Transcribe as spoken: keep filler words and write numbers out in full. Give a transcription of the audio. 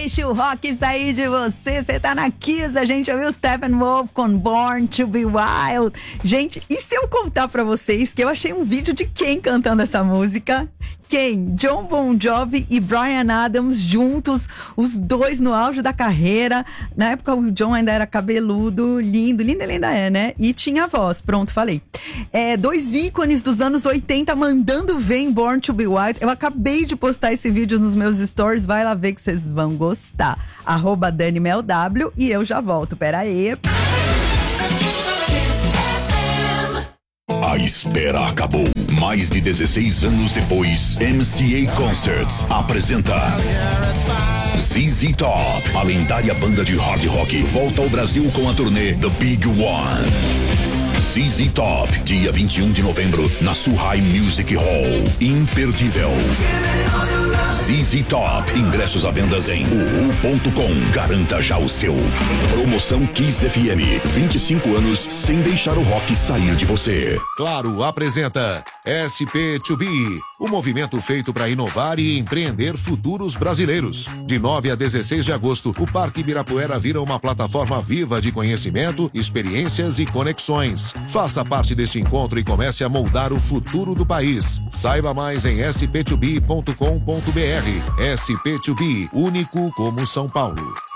deixe o rock sair de você. Você tá na Kiss, a gente ouviu Steppenwolf com Born to be Wild. Gente, e se eu contar pra vocês que eu achei um vídeo de quem cantando essa música? Quem? John Bon Jovi e Bryan Adams juntos, os dois no auge da carreira. Na época o John ainda era cabeludo, lindo, lindo ele ainda é, né? E tinha voz, pronto, falei. É, dois ícones dos anos oitenta mandando ver em Born to be Wild. Eu acabei de postar esse vídeo nos meus stories, vai lá ver que vocês vão gostar. Arroba Dani Mel W e eu já volto, pera aí. A espera acabou. Mais de dezesseis anos depois, M C A Concerts apresenta Z Z Top. A lendária banda de hard rock volta ao Brasil com a turnê The Big One. Z Z Top, dia vinte e um de novembro, na Suhai Music Hall. Imperdível. Z Z Top, ingressos à venda em uhu ponto com. Garanta já o seu. Promoção Kiss F M, vinte e cinco anos sem deixar o rock sair de você. Claro, apresenta S P dois B, o movimento feito para inovar e empreender futuros brasileiros. De nove a dezesseis de agosto, o Parque Ibirapuera vira uma plataforma viva de conhecimento, experiências e conexões. Faça parte deste encontro e comece a moldar o futuro do país. Saiba mais em s p dois b ponto com ponto b r. S P dois B, único como São Paulo.